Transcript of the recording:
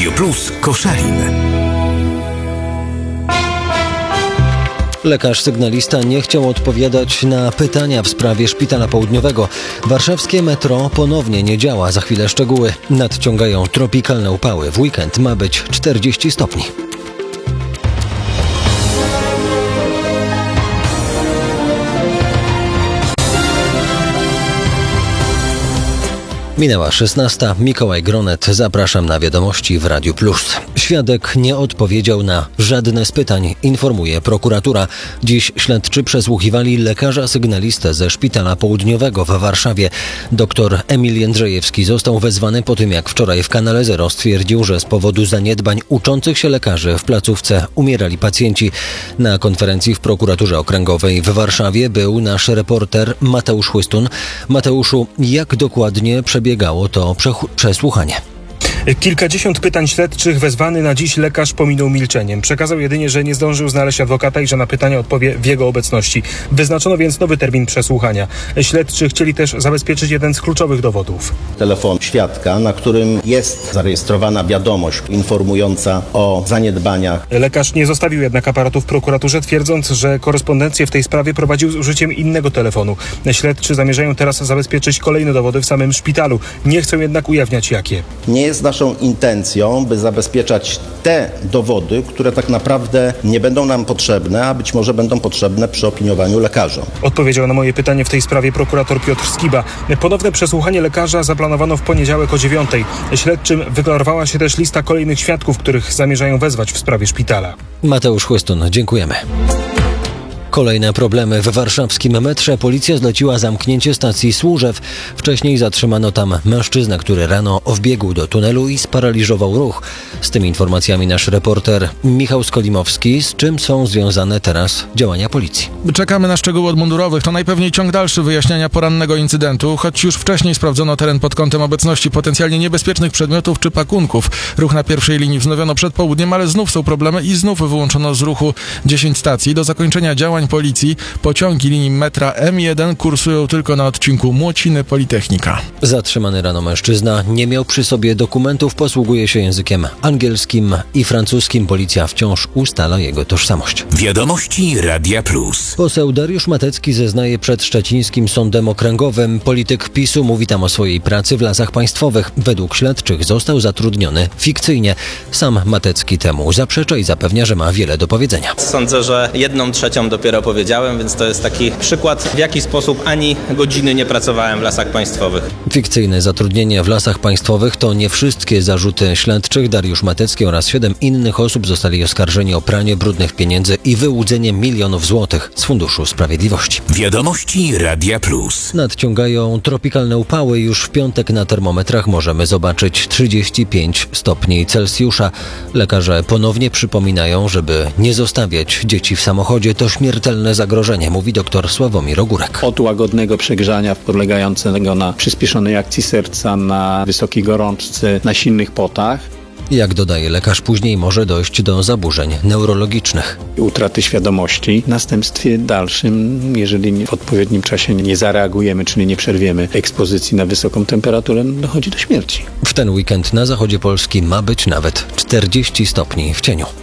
Radio Plus Koszalin. Lekarz sygnalista nie chciał odpowiadać na pytania w sprawie Szpitala Południowego. Warszawskie metro ponownie nie działa. Za chwilę szczegóły. Nadciągają tropikalne upały. W weekend ma być 40 stopni. Minęła 16. Mikołaj Gronet. Zapraszam na wiadomości w Radiu Plus. Świadek nie odpowiedział na żadne z pytań, informuje prokuratura. Dziś śledczy przesłuchiwali lekarza sygnalistę ze Szpitala Południowego w Warszawie. Dr Emil Jędrzejewski został wezwany po tym, jak wczoraj w Kanale Zero stwierdził, że z powodu zaniedbań uczących się lekarzy w placówce umierali pacjenci. Na konferencji w prokuraturze okręgowej w Warszawie był nasz reporter Mateusz Chłystun. Mateuszu, jak dokładnie przebiegało to przesłuchanie? Kilkadziesiąt pytań śledczych wezwany na dziś lekarz pominął milczeniem. Przekazał jedynie, że nie zdążył znaleźć adwokata i że na pytania odpowie w jego obecności. Wyznaczono więc nowy termin przesłuchania. Śledczy chcieli też zabezpieczyć jeden z kluczowych dowodów. Telefon świadka, na którym jest zarejestrowana wiadomość informująca o zaniedbaniach. Lekarz nie zostawił jednak aparatu w prokuraturze, twierdząc, że korespondencję w tej sprawie prowadził z użyciem innego telefonu. Śledczy zamierzają teraz zabezpieczyć kolejne dowody w samym szpitalu. Nie chcą jednak ujawniać jakie. Nie jest naszą intencją, by zabezpieczać te dowody, które tak naprawdę nie będą nam potrzebne, a być może będą potrzebne przy opiniowaniu lekarzom. Odpowiedział na moje pytanie w tej sprawie prokurator Piotr Skiba. Ponowne przesłuchanie lekarza zaplanowano w poniedziałek o 9:00. Śledczym wyklarowała się też lista kolejnych świadków, których zamierzają wezwać w sprawie szpitala. Mateusz Chłystun, dziękujemy. Kolejne problemy w warszawskim metrze. Policja zleciła zamknięcie stacji Służew. Wcześniej zatrzymano tam mężczyznę, który rano wbiegł do tunelu i sparaliżował ruch. Z tymi informacjami nasz reporter Michał Skolimowski. Z czym są związane teraz działania policji? Czekamy na szczegóły od mundurowych. To najpewniej ciąg dalszy wyjaśniania porannego incydentu, choć już wcześniej sprawdzono teren pod kątem obecności potencjalnie niebezpiecznych przedmiotów czy pakunków. Ruch na pierwszej linii wznowiono przed południem, ale znów są problemy i znów wyłączono z ruchu 10 stacji. Do zakończenia działań policji pociągi linii metra M1 kursują tylko na odcinku Młociny-Politechnika. Zatrzymany rano mężczyzna nie miał przy sobie dokumentów, posługuje się językiem angielskim i francuskim. Policja wciąż ustala jego tożsamość. Wiadomości Radia Plus. Poseł Dariusz Matecki zeznaje przed Szczecińskim Sądem Okręgowym. Polityk PiS-u mówi tam o swojej pracy w Lasach Państwowych. Według śledczych został zatrudniony fikcyjnie. Sam Matecki temu zaprzecza i zapewnia, że ma wiele do powiedzenia. Sądzę, że 1/3 dopiero powiedziałem, więc to jest taki przykład, w jaki sposób ani godziny nie pracowałem w Lasach Państwowych. Fikcyjne zatrudnienie w Lasach Państwowych to nie wszystkie zarzuty śledczych. Dariusz Matecki oraz 7 innych osób zostali oskarżeni o pranie brudnych pieniędzy i wyłudzenie milionów złotych z Funduszu Sprawiedliwości. Wiadomości Radia Plus. Nadciągają tropikalne upały. Już w piątek na termometrach możemy zobaczyć 35 stopni Celsjusza. Lekarze ponownie przypominają, żeby nie zostawiać dzieci w samochodzie. To śmiertelne zagrożenie, mówi dr Sławomir Ogórek. Od łagodnego przegrzania polegającego na przyspieszonej akcji serca, na wysokiej gorączce, na silnych potach. Jak dodaje lekarz, później może dojść do zaburzeń neurologicznych. Utraty świadomości w następstwie dalszym, jeżeli w odpowiednim czasie nie zareagujemy, czyli nie przerwiemy ekspozycji na wysoką temperaturę, dochodzi do śmierci. W ten weekend na zachodzie Polski ma być nawet 40 stopni w cieniu.